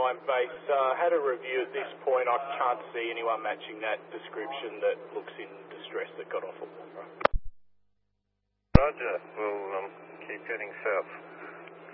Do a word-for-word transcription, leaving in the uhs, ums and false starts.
nine base. Uh, had a review at this point. I can't see anyone matching that description that looks in distress that got off at Woomera. Roger. We'll um, keep heading south.